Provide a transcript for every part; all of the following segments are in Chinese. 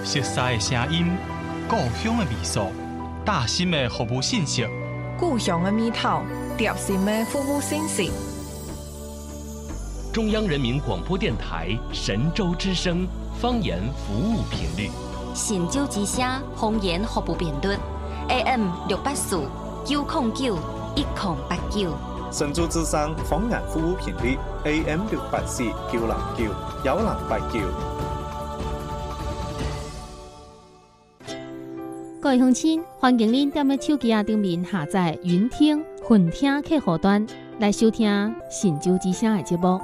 熟悉的声音，故乡的味素，大心的服务信息， 故乡的味道，贴心的服务信息。 中央人民广播电台神州之声方言服务频率， 神州之声方言服务频率 AM 684 909 1089。 神州之声方言服務頻率 AM 684 909 1089。 各位鄉親，歡迎您踮咧手機上面下載雲聽、雲聽客戶端來收聽神州之聲的節目。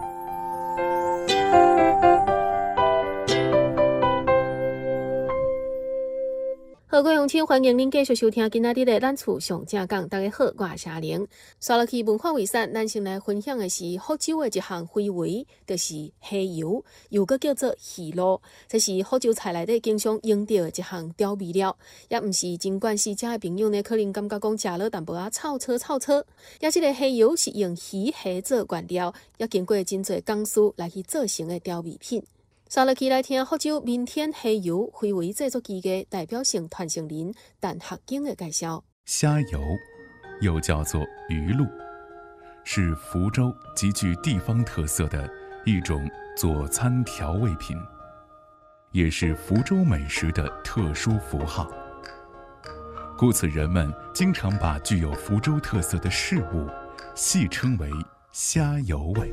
好，各位鄉親，歡迎您繼續收聽今仔日的咱厝上正講。大家好，我係夏玲。刷落去文化遺產，咱先來分享的是福州的一項非遺，就是蝦油，又個叫做魚露。這是福州菜內底經常用到的一項調味料，也毋是儘管是食的朋友呢，可能感覺講食了淡薄仔臭臭。也這個蝦油是用魚蝦做原料，也經過真濟工序來去做成的調味品。刷落去來聽福州明天蝦油非遺製作機嘅代表性傳承人陳學經嘅介紹。 蝦油又叫做魚露，是福州極具地方特色的一種佐餐調味品，也是福州美食的特殊符號。故此人們經常把具有福州特色的事物戲稱為蝦油味。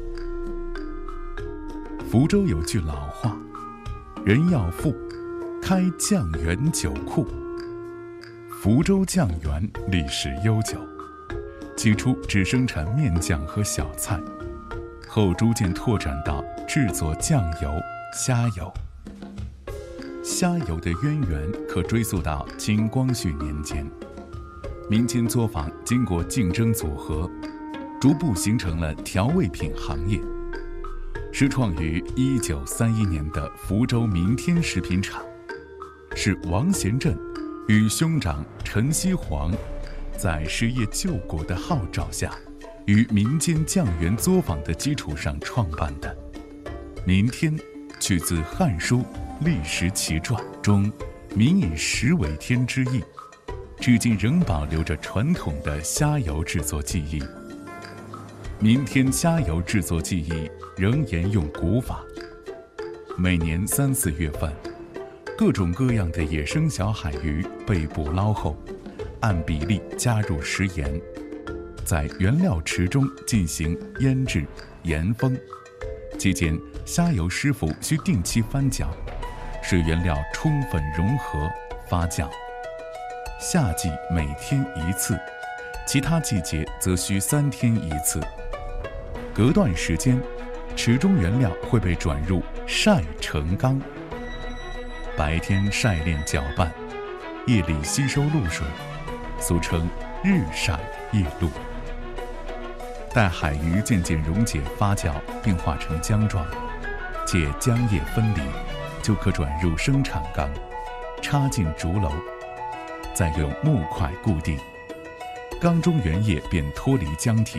福州有句老話，人要富，開醬園酒庫。福州醬園歷史悠久，起初只生產麵醬和小菜，後逐漸拓展到製作醬油、蝦油。蝦油的淵源可追溯到清光緒年間，民間作坊經過競爭組合，逐步形成了調味品行業。始創於1931年的福州明天食品廠，是王賢鎮與兄長陳錫煌在實業救國的號召下，於民間醬園作坊的基礎上創辦的。明天取自《漢書·歷史奇傳》中“民以食為天”之意，至今仍保留着傳統的蝦油製作技藝。明天蝦油製作技藝仍沿用古法，每年3、4月份，各種各樣的野生小海魚被捕撈後，按比例加入食鹽，在原料池中進行醃製、鹽封。期間，蝦油師傅需定期翻攪，使原料充分融合發酵。夏季每天1次，其他季節則需3天1次。隔段時間，池中原料會被轉入曬成缸，白天曬煉攪拌，夜裡吸收露水，俗稱日曬夜露。待海魚漸漸溶解發酵並化成漿狀，且漿液分離，就可轉入生產缸，插進竹簍，再用木塊固定，缸中原液便脫離漿體。